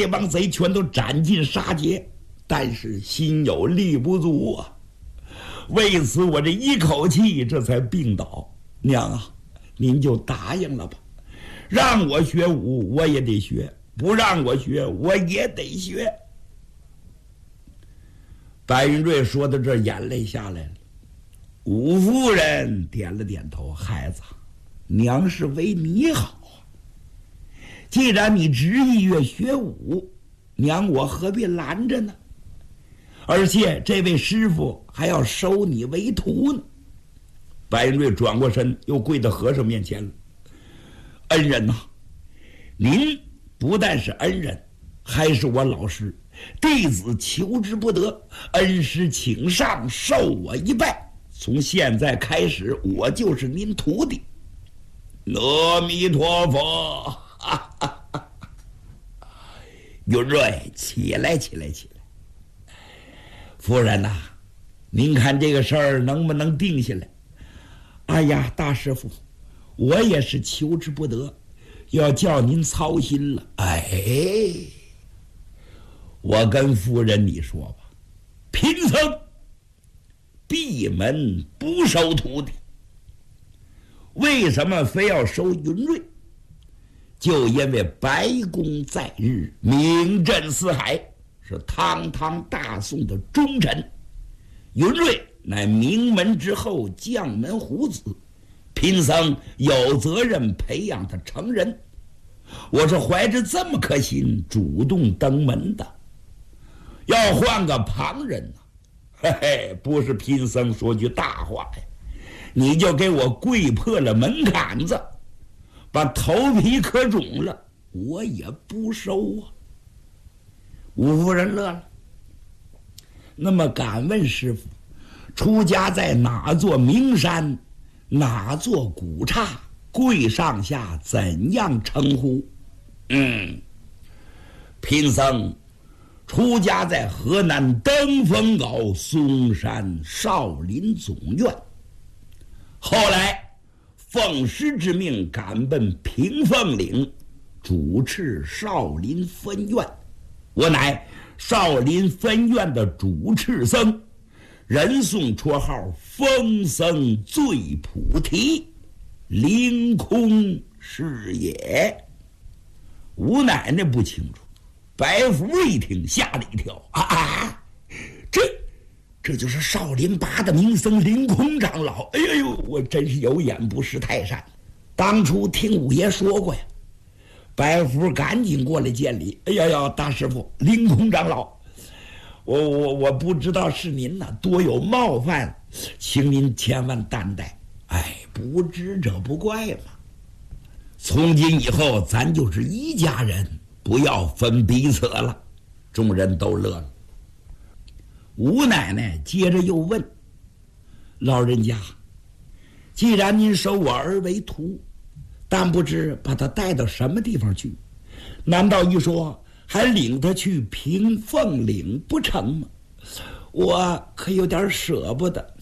这帮贼全都斩尽杀绝，但是心有力不足啊。为此我这一口气这才病倒。娘啊，您就答应了吧，让我学武我也得学，不让我学我也得学。白云瑞说到这，眼泪下来了。武夫人点了点头，孩子，娘是为你好啊。既然你执意要学武，娘我何必拦着呢？而且这位师傅还要收你为徒呢。白云瑞转过身，又跪到和尚面前了。恩人呐，您不但是恩人，还是我老师，弟子求之不得，恩师请上，受我一拜。从现在开始，我就是您徒弟。阿弥陀佛！云瑞，起来，起来，起来！夫人呐，您看这个事儿能不能定下来？哎呀，大师傅，我也是求之不得，要叫您操心了。哎，我跟夫人你说吧，贫僧闭门不收徒弟。为什么非要收云瑞？就因为白公在日，名震四海，是堂堂大宋的忠臣。云瑞乃名门之后将门虎子，贫僧有责任培养他成人。我是怀着这么颗心主动登门的。要换个旁人呢，嘿嘿，不是贫僧说句大话呀，你就给我跪破了门槛子，把头皮磕肿了，我也不收啊。吴夫人乐了。那么敢问师傅，出家在哪座名山，哪座古刹，贵上下怎样称呼？贫僧出家在河南登封镐嵩山少林总院，后来奉师之命赶奔平凤岭，主持少林分院。我乃少林分院的主持僧，人送绰号风僧醉菩提，凌空是也。吴奶奶不清楚，白福一听吓了一跳，这就是少林拔的名僧凌空长老。哎呦，我真是有眼不识泰山，当初听五爷说过呀。白福赶紧过来见礼。哎呀，大师傅，凌空长老，我不知道是您呐，多有冒犯，请您千万担待。哎，不知者不怪嘛。从今以后咱就是一家人，不要分彼此了。众人都乐了。吴奶奶接着又问：老人家，既然您收我儿为徒，但不知把他带到什么地方去？难道一说还领他去平凤岭不成吗？我可有点舍不得。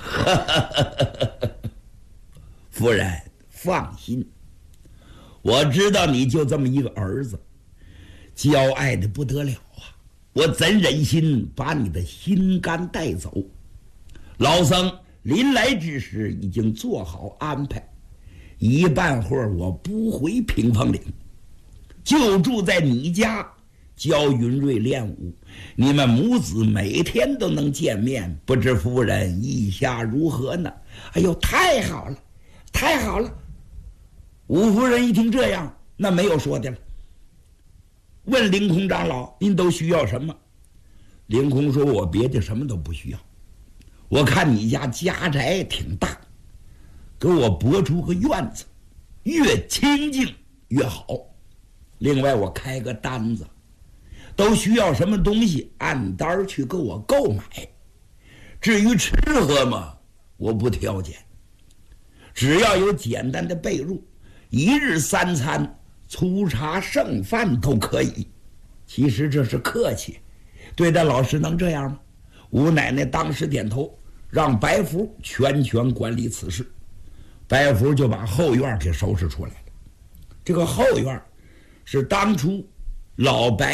夫人放心，我知道你就这么一个儿子，骄爱的不得了啊！我怎忍心把你的心肝带走？老僧临来之时已经做好安排，一半会儿我不回平凤岭，就住在你家教云瑞练武，你们母子每天都能见面，不知夫人意下如何呢？哎呦，太好了，太好了！吴夫人一听这样，那没有说的了，问凌空长老：您都需要什么？凌空说：我别的什么都不需要，我看你家家宅挺大，给我拨出个院子，越清静越好。另外我开个单子，都需要什么东西按单去给我购买。至于吃喝嘛，我不挑拣，只要有简单的被褥，一日三餐，粗茶剩饭都可以。其实这是客气，对待老师能这样吗？吴奶奶当时点头，让白福全权管理此事。白福就把后院给收拾出来了。这个后院是当初老白